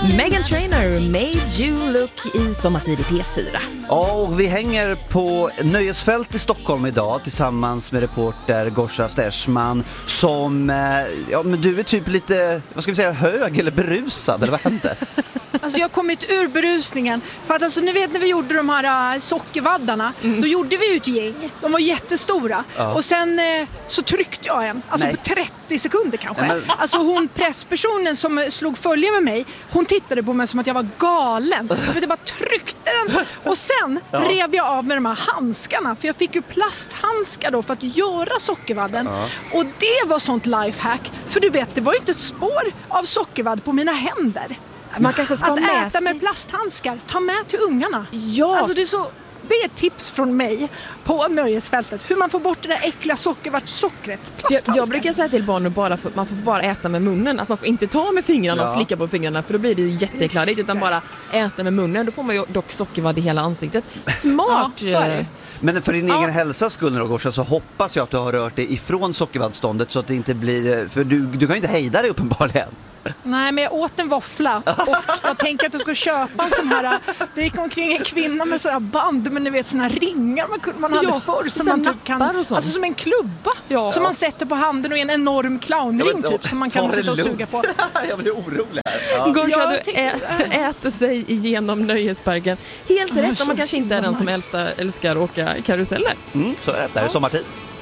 Meghan Trainor, Made You Look i Sommartid i P4. Och vi hänger på Nöjesfält i Stockholm idag tillsammans med reporter Gorsa Stersman som, men du är typ lite, vad ska vi säga, hög eller berusad, eller vad hände? Alltså jag har kommit ur berusningen. För att alltså, ni vet när vi gjorde de här sockervaddarna, då gjorde vi ett gäng. De var jättestora. Ja. Och sen så tryckte jag en. Alltså på 30 sekunder kanske. Men... Alltså hon presspersonen som slog följe med mig, hon tittade på mig som att jag var galen. Jag bara tryckte den. Och sen rev jag av med de här handskarna. För jag fick ju plasthandskar då för att göra sockervadden. Ja. Och det var sånt lifehack. För du vet, det var ju inte ett spår av sockervadd på mina händer. Man kanske ska att med äta med plasthandskar. Ta med till ungarna. Ja. Alltså det är ett tips från mig på Nöjesfältet. Hur man får bort det där äckliga sockervattsockret. Jag brukar säga till barnen man får bara äta med munnen. Att man får inte ta med fingrarna och slicka på fingrarna. För då blir det ju jätteklarigt. Utan bara äta med munnen. Då får man ju dock sockervadd i hela ansiktet. Smart! Ja, men för din egen hälsas skull Gorsa, så hoppas jag att du har rört dig ifrån sockervaddståndet så att det inte blir... För du kan ju inte hejda dig uppenbarligen. Nej, men jag åt en våffla och jag tänkte att jag skulle köpa en sån här. Det gick omkring en kvinna med sådana band, men ni vet såna ringar man hade förr som man typ kan, alltså som en klubba som man sätter på handen och en enorm clownring typ som man kan sitta och suga på. Jag blir orolig här. Ja. Gorsa, du äter sig igenom Nöjesparken. Helt rätt om man kanske inte är den som älskar att åka karuseller. Så är det. Det här är sommartid.